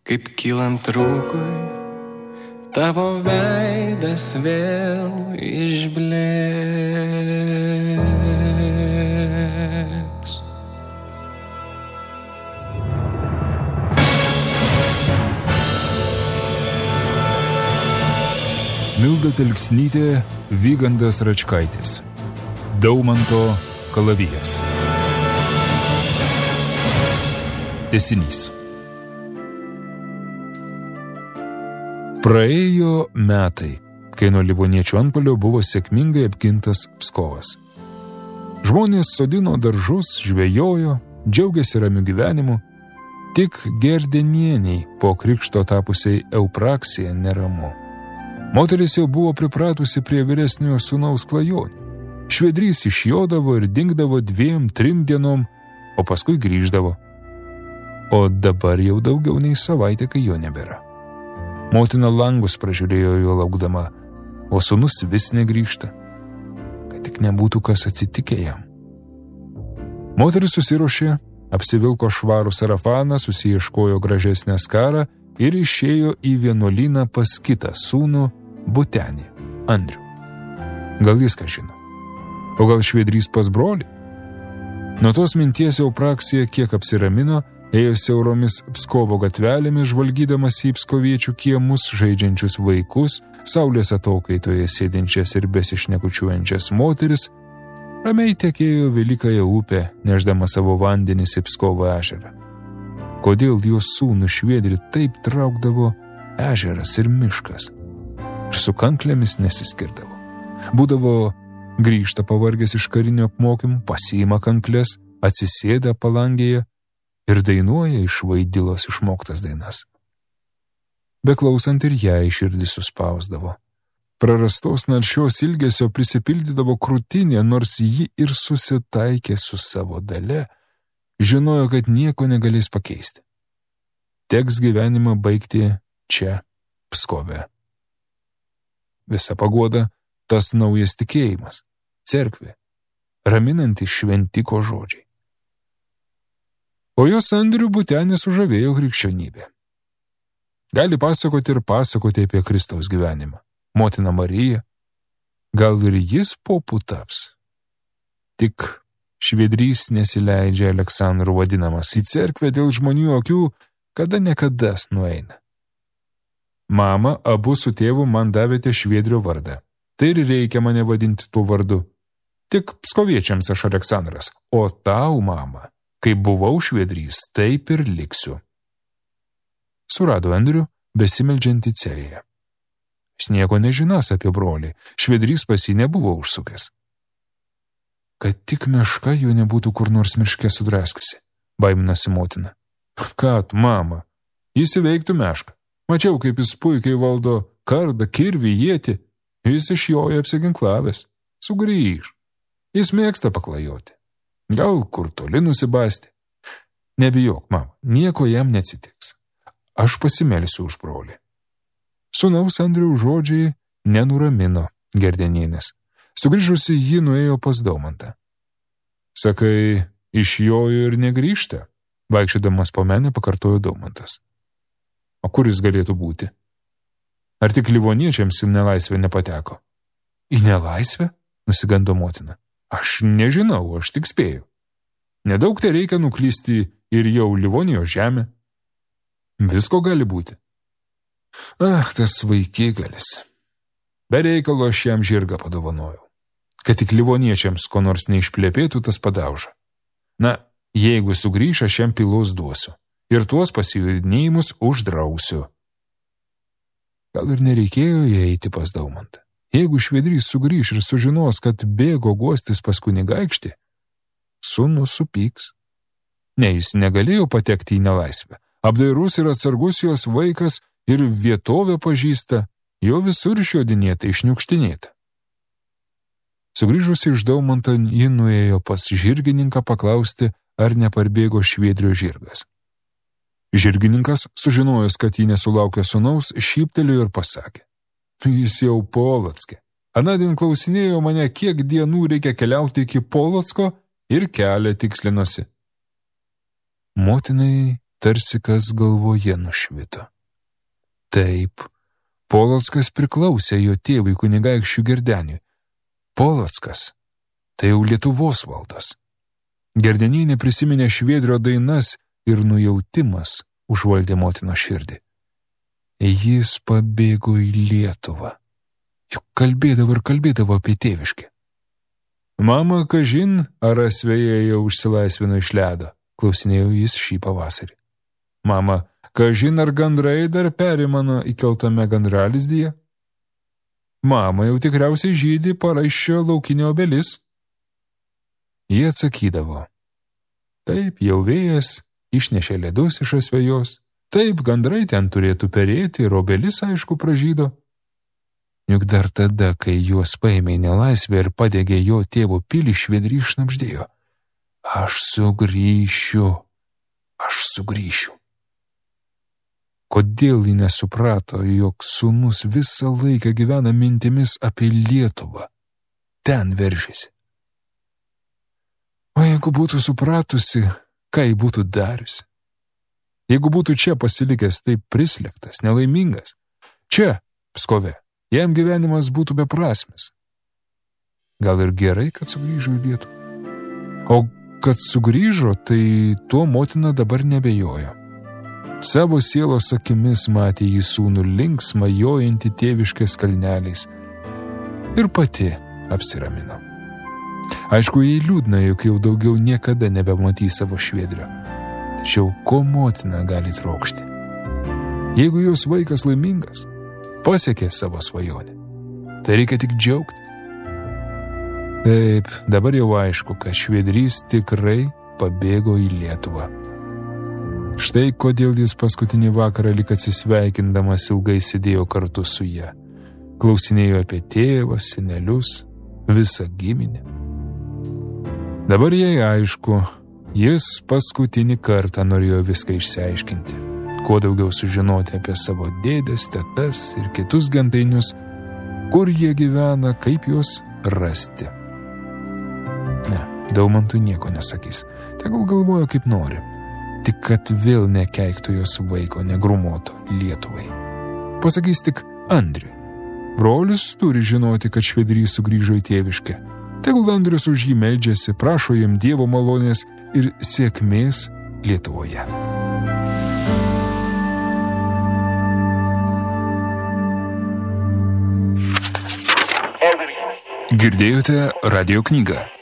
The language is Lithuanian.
Kaip kylant rūkui, tavo veidas vėl išblėks. Milda Telksnytė, Vygandas Račkaitis. Daumanto kalavijas. Tęsinys. Praėjo metai, kai nuo livoniečių antpuolio buvo sėkmingai apgintas Pskovas. Žmonės sodino daržus, žvejojo, džiaugiasi ramiu gyvenimu, tik Gerdenieniai po krikšto tapusiai Eupraksija neramu. Moteris jau buvo pripratusi prie vyresniojo sūnaus klajonių. Švedrys išjodavo ir dingdavo 2-3 dienom, o paskui grįždavo. O dabar jau daugiau nei savaitę, kai jo nebėra. Motina langus pražiūrėjo jo laukdama, o sūnus vis negrįžta. Kad tik nebūtų kas atsitikę jam. Moteris susiruošė, apsivilko švarų sarafaną, susiieškojo gražesnę skarą ir išėjo į vienuolyną pas kitą sūnų Butenį, Andrių. Gal jis ką žino? O gal švedrys pas brolį? Nuo tos minties Eupraksija kiek apsiramino, ėjo siauromis Pskovo gatvelėmis, žvalgydamas į pskoviečių kiemus, žaidžiančius vaikus, saulės atokaitoje sėdinčias ir besišnekučiuojančias moteris, ramiai tekėjo Velykąją upę, neždama savo vandenis į Pskovo ežerą. Kodėl jos sūnų švedrį taip traukdavo ežeras ir miškas? Ir su kanklėmis nesiskirdavo. Būdavo grįžta pavargęs iš karinio apmokymų, pasiima kanklės, atsisėda palangėje ir dainuoja iš Vaidilos išmoktas dainas. Beklausant ir ją širdį suspausdavo. Prarastos naršios ilgesio prisipildydavo krūtinė, nors ji ir susitaikė su savo dalia, žinojo, kad nieko negalės pakeisti. Teks gyvenimą baigti čia, Pskove. Visa paguoda tas naujas tikėjimas, cerkvė, raminanti šventiko žodžiai. O jos Andrių Butenį sužavėjo krikščionybė. Gali pasakoti ir pasakoti apie Kristaus gyvenimą, motiną Mariją. Gal ir jis popu taps. Tik švedrys nesileidžia Aleksandru vadinamas į cerkvę dėl žmonių akių, kada nekadas nueina. Mama, abu su tėvu man davėte švedrio vardą. Tai ir reikia mane vadinti tuo vardu. Tik pskoviečiams aš Aleksandras, o tau, mama, kai buvau švedrys, taip ir liksiu. Surado Andrių besimeldžiantį celėje. Jis nieko nežinas apie brolį, švedrys pas jį nebuvo užsukęs. Kad tik meška jo nebūtų kur nors miške sudraskusi, baiminasi motina. Ką tu, mama, jis įveiktų mešką. Mačiau, kaip jis puikiai valdo kardą, kirvį, ietį. Jis iš jo apsiginklavęs. Sugrįž. Jis mėgsta paklajoti. Gal kur toli nusibasti. Nebijok, mama, nieko jam neatsitiks. Aš pasimelsiu už brolį. Sūnaus Andriaus žodžiai nenuramino Gerdenienės. Sugrįžusi ji nuėjo pas Daumantą. Sakai, išjojo ir negrįžta? Vaikščiodamas po menę pakartojo Daumantas. O kur jis galėtų būti? Ar tik livoniečiams į nelaisvę nepateko? Į nelaisvę? Nusigando motina. Aš nežinau, aš tik spėju. Nedaug tai reikia nuklysti ir jau Livonijos žemę. Visko gali būti. Tas vaikigalis. Be reikalo aš jam žirgą padovanojau. Kad tik livoniečiams ko nors neišplėpėtų, tas padauža. Na, jeigu sugrįš, aš jam pilos duosiu. Ir tuos pasijudinėjimus uždrausiu. Gal ir nereikėjo eiti pas Daumantą. Jeigu švedrys sugrįš ir sužinos, kad bėgo guostis pas kunigaikštį, sūnus supyks. Ne, jis negalėjo patekti į nelaisvę. Apdairus ir atsargus jos vaikas ir vietovę pažįsta, jo visur išjodinėta, išniukštinėta. Sugrįžusi iš Daumanto, ji nuėjo pas žirgininką paklausti, ar neparbėgo švedrio žirgas. Žirgininkas, sužinojęs, kad jį nesulaukė sūnaus, šyptelėjo ir pasakė. Jis jau Polocke. Anadien klausinėjo mane, kiek dienų reikia keliauti iki Polocko ir kelią tikslinosi. Motinai tarsi kas galvoje nušvito. Taip, Polockas priklausė jo tėvui kunigaikščiui Gerdeniui. Polockas – tai jau Lietuvos valdas. Gerdenienė prisiminė Šviedrio dainas ir nujautimas užvaldė motino širdį. Jis pabėgo į Lietuvą. Juk kalbėdavo apie tėviškę. Mama, kažin, ar asvėje jau užsilaisvino iš ledo, klausinėjo jis šį pavasarį. Mama, kažin, ar gandrai dar peri mano įkeltame gandralizdyje? Mama, jau tikriausiai žydi paraiščio laukinio obelis. Jie atsakydavo. Taip, jau vėjas išnešė ledus iš asvejos. Taip, gandrai ten turėtų perėti ir obelis, aišku, pražydo. Juk dar tada, kai juos paėmė į nelaisvę ir padegė jo tėvo pilį, Švedrys šnabždėjo. Aš sugrįšiu. Kodėl ji nesuprato, jog sūnus visą laiką gyvena mintimis apie Lietuvą? Ten veržėsi. O jeigu būtų supratusi, ką ji būtų dariusi? Jeigu būtų čia pasilikęs taip prislėgtas, nelaimingas, čia, Pskove, jam gyvenimas būtų beprasmis. Gal ir gerai, kad sugrįžo į Lietuvą. O kad sugrįžo, tai tuo motina dabar nebejojo. Savo sielos akimis matė jį sūnų linksmą jojantį tėviškės kalneliais ir pati apsiramino. Aišku, jai liūdna, jog jau daugiau niekada nebematys savo Švedrio. Tačiau ko motina gali trokšti? Jeigu jos vaikas laimingas, pasiekė savo svajonę, tai reikia tik džiaugti. Taip, dabar jau aišku, kad Švedrys tikrai pabėgo į Lietuvą. Štai kodėl jis paskutinį vakarą lyg atsisveikindamas ilgai sėdėjo kartu su ja. Klausinėjo apie tėvą, senelius, visą giminę. Dabar jai aišku, jis paskutinį kartą norėjo viską išsiaiškinti. Kuo daugiau sužinoti apie savo dėdes, tetas ir kitus gentainius, kur jie gyvena, kaip juos rasti. Ne, Daumantui nieko nesakys, tegul galvoja kaip nori, tik kad vėl nekeiktų jos vaiko, negrumuoto Lietuvai. Pasakys tik Andriui. Brolis turi žinoti, kad Švedrys sugrįžo į tėviškę. Tegul Andrius už jį meldžiasi, prašo jam Dievo malonės ir sėkmės Lietuvoje. Girdėjote radio knygą